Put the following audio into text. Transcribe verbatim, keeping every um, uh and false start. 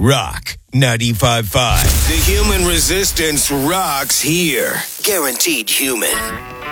Rock ninety-five point five. The human resistance rocks here. Guaranteed human.